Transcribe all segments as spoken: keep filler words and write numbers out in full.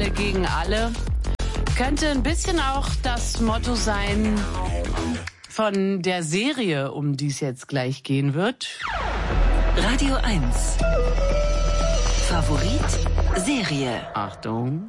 Alle gegen alle. Könnte ein bisschen auch das Motto sein von der Serie, um die es jetzt gleich gehen wird. Radio eins. Favorit Serie. Achtung.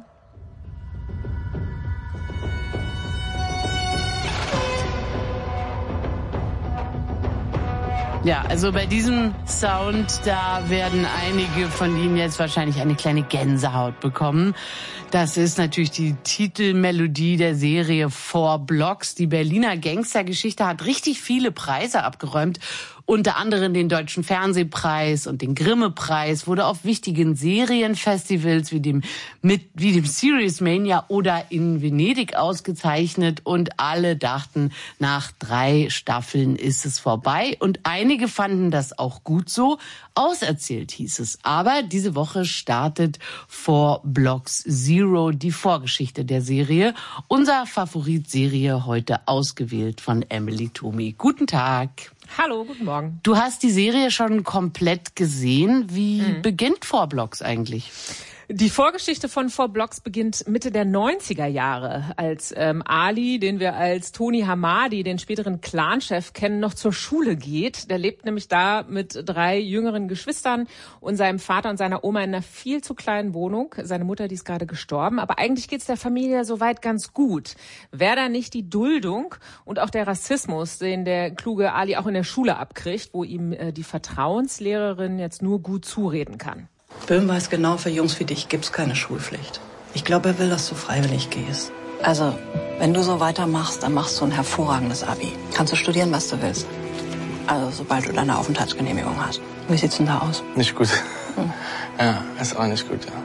Ja, also bei diesem Sound, da werden einige von Ihnen jetzt wahrscheinlich eine kleine Gänsehaut bekommen. Das ist natürlich die Titelmelodie der Serie Four Blocks. Die Berliner Gangstergeschichte hat richtig viele Preise abgeräumt. Unter anderem den Deutschen Fernsehpreis und den Grimme-Preis, wurde auf wichtigen Serienfestivals wie dem, mit, wie dem Series Mania oder in Venedig ausgezeichnet. Und alle dachten, nach drei Staffeln ist es vorbei. Und einige fanden das auch gut so. Auserzählt hieß es. Aber diese Woche startet Four Blocks Zero, die Vorgeschichte der Serie. Unser Favoritserie heute ausgewählt von Emily Thomi. Guten Tag. Hallo, guten Morgen. Du hast die Serie schon komplett gesehen. Wie mhm. beginnt Four Blocks eigentlich? Die Vorgeschichte von Four Blocks beginnt Mitte der neunziger Jahre, als ähm, Ali, den wir als Tony Hamadi, den späteren Clanchef kennen, noch zur Schule geht. Der lebt nämlich da mit drei jüngeren Geschwistern und seinem Vater und seiner Oma in einer viel zu kleinen Wohnung. Seine Mutter, die ist gerade gestorben. Aber eigentlich geht's der Familie soweit ganz gut. Wäre da nicht die Duldung und auch der Rassismus, den der kluge Ali auch in der Schule abkriegt, wo ihm äh, die Vertrauenslehrerin jetzt nur gut zureden kann. Böhm weiß genau, für Jungs wie dich gibt's keine Schulpflicht. Ich glaube, er will, dass du freiwillig gehst. Also, wenn du so weitermachst, dann machst du ein hervorragendes Abi. Kannst du studieren, was du willst. Also, sobald du deine Aufenthaltsgenehmigung hast. Wie sieht's denn da aus? Nicht gut. Hm. Ja, ist auch nicht gut, ja.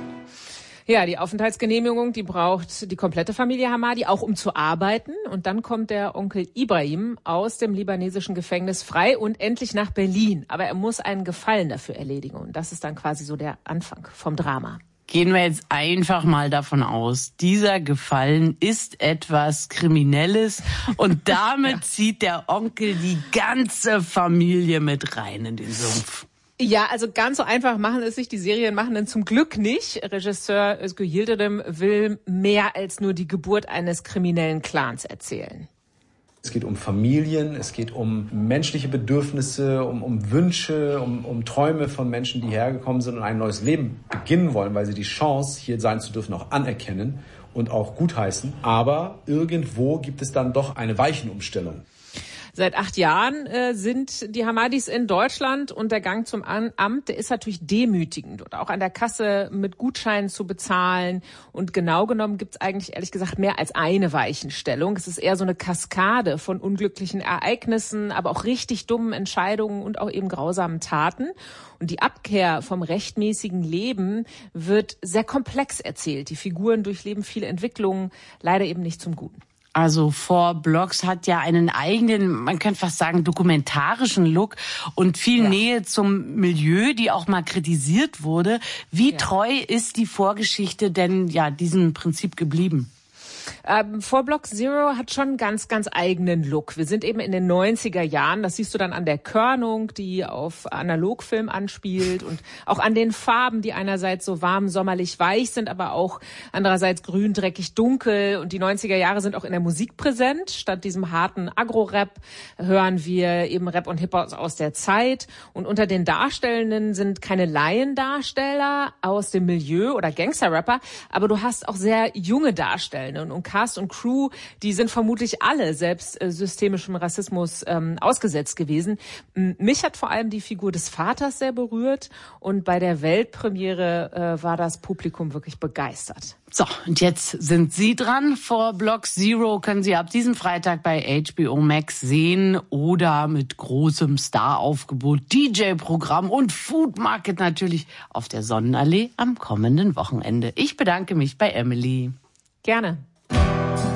Ja, die Aufenthaltsgenehmigung, die braucht die komplette Familie Hamadi, auch um zu arbeiten. Und dann kommt der Onkel Ibrahim aus dem libanesischen Gefängnis frei und endlich nach Berlin. Aber er muss einen Gefallen dafür erledigen. Und das ist dann quasi so der Anfang vom Drama. Gehen wir jetzt einfach mal davon aus, dieser Gefallen ist etwas Kriminelles und damit ja. zieht der Onkel die ganze Familie mit rein in den Sumpf. Ja, also ganz so einfach machen es sich die Serienmachenden zum Glück nicht. Regisseur Özgür Yildirim will mehr als nur die Geburt eines kriminellen Clans erzählen. Es geht um Familien, es geht um menschliche Bedürfnisse, um, um Wünsche, um, um Träume von Menschen, die hergekommen sind und ein neues Leben beginnen wollen, weil sie die Chance, hier sein zu dürfen, auch anerkennen und auch gutheißen. Aber irgendwo gibt es dann doch eine Weichenumstellung. Seit acht Jahren äh, sind die Hamadis in Deutschland und der Gang zum Amt, der ist natürlich demütigend und auch an der Kasse mit Gutscheinen zu bezahlen. Und genau genommen gibt's eigentlich ehrlich gesagt mehr als eine Weichenstellung. Es ist eher so eine Kaskade von unglücklichen Ereignissen, aber auch richtig dummen Entscheidungen und auch eben grausamen Taten. Und die Abkehr vom rechtmäßigen Leben wird sehr komplex erzählt. Die Figuren durchleben viele Entwicklungen, leider eben nicht zum Guten. Also Four Blocks hat ja einen eigenen, man könnte fast sagen, dokumentarischen Look und viel ja. Nähe zum Milieu, die auch mal kritisiert wurde. Wie ja. treu ist die Vorgeschichte denn ja diesem Prinzip geblieben? Ähm, Four Blocks Zero hat schon einen ganz, ganz eigenen Look. Wir sind eben in den neunziger Jahren. Das siehst du dann an der Körnung, die auf Analogfilm anspielt und auch an den Farben, die einerseits so warm, sommerlich weich sind, aber auch andererseits grün, dreckig, dunkel. Und die neunziger Jahre sind auch in der Musik präsent. Statt diesem harten Agro-Rap hören wir eben Rap und Hip-Hop aus der Zeit. Und unter den Darstellenden sind keine Laiendarsteller aus dem Milieu oder Gangster-Rapper, aber du hast auch sehr junge Darstellende. Und Cast und Crew, die sind vermutlich alle selbst äh, systemischem Rassismus ähm, ausgesetzt gewesen. Mich hat vor allem die Figur des Vaters sehr berührt und bei der Weltpremiere äh, war das Publikum wirklich begeistert. So, und jetzt sind Sie dran. Four Blocks Zero können Sie ab diesem Freitag bei H B O Max sehen oder mit großem Staraufgebot, D J-Programm und Food Market natürlich auf der Sonnenallee am kommenden Wochenende. Ich bedanke mich bei Emily. Gerne.